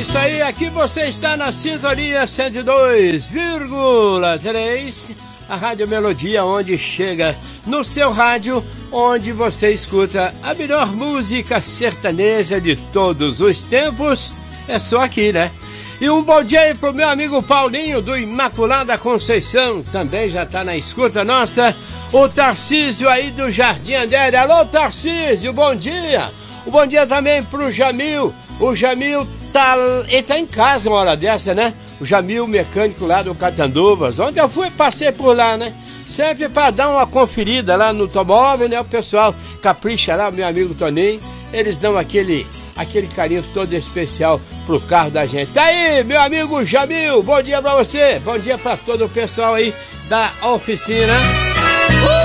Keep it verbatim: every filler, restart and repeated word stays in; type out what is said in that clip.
isso aí, aqui você está na sintonia cento e dois vírgula três, a Rádio Melodia, onde chega no seu rádio, onde você escuta a melhor música sertaneja de todos os tempos, é só aqui, né? E um bom dia aí pro meu amigo Paulinho do Imaculada Conceição, também já tá na escuta nossa. O Tarcísio aí do Jardim André, alô Tarcísio, bom dia. Um bom dia também pro Jamil, o Jamil tá, ele tá em casa uma hora dessa, né? O Jamil, mecânico lá do Catanduvas, ontem eu fui, passei por lá, né? Sempre para dar uma conferida lá no automóvel, né? O pessoal capricha lá, meu amigo Toninho, eles dão aquele... aquele carinho todo especial pro carro da gente. Tá aí, meu amigo Jamil, bom dia pra você, bom dia pra todo o pessoal aí da oficina. Uh!